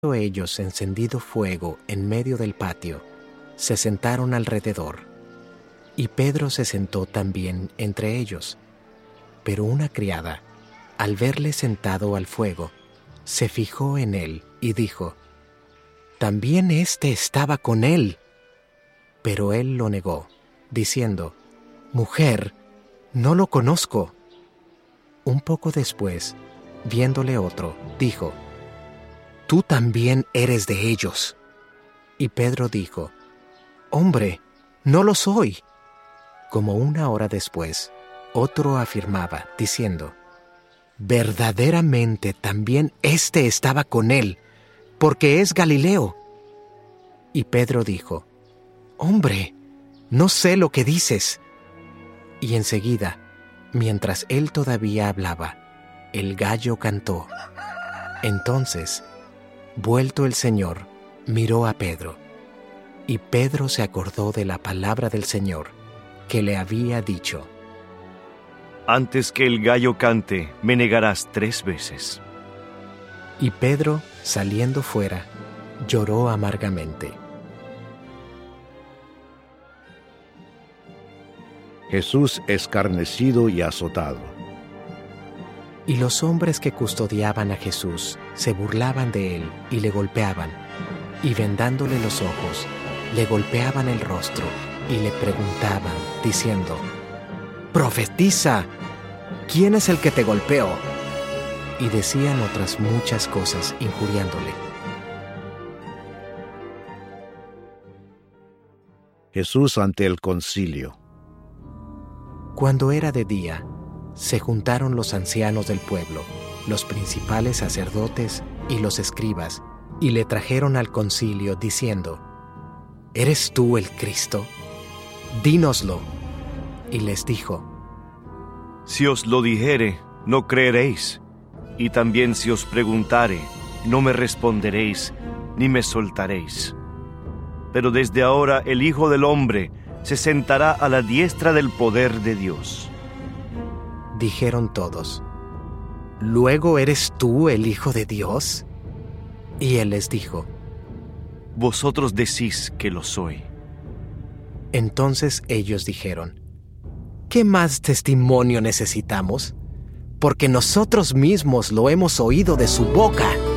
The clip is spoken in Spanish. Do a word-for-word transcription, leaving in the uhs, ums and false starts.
ellos encendido fuego en medio del patio, se sentaron alrededor, y Pedro se sentó también entre ellos. Pero una criada, al verle sentado al fuego, se fijó en él y dijo: «También éste estaba con él». Pero él lo negó, diciendo: «Mujer, no lo conozco». Un poco después, viéndole otro, dijo: «Tú también eres de ellos». Y Pedro dijo: «Hombre, no lo soy». Como una hora después, otro afirmaba, diciendo: «Verdaderamente también éste estaba con él, porque es Galileo». Y Pedro dijo: «Hombre, no sé lo que dices». Y enseguida, mientras él todavía hablaba, el gallo cantó. Entonces, vuelto el Señor, miró a Pedro, y Pedro se acordó de la palabra del Señor, que le había dicho: «Antes que el gallo cante, me negarás tres veces». Y Pedro, saliendo fuera, lloró amargamente. Jesús escarnecido y azotado. Y los hombres que custodiaban a Jesús se burlaban de él y le golpeaban, y vendándole los ojos, le golpeaban el rostro y le preguntaban, diciendo: «Profetiza, ¿quién es el que te golpeó?». Y decían otras muchas cosas injuriándole. Jesús ante el concilio. Cuando era de día, se juntaron los ancianos del pueblo, los principales sacerdotes y los escribas, y le trajeron al concilio diciendo: «¿Eres tú el Cristo? Dínoslo». Y les dijo: Si os lo dijere, no creeréis, y también si os preguntare, no me responderéis, ni me soltaréis. Pero desde ahora el Hijo del Hombre se sentará a la diestra del poder de Dios. Dijeron todos: «¿Luego eres tú el Hijo de Dios?». Y él les dijo: Vosotros decís que lo soy. Entonces ellos dijeron: «¿Qué más testimonio necesitamos? Porque nosotros mismos lo hemos oído de su boca».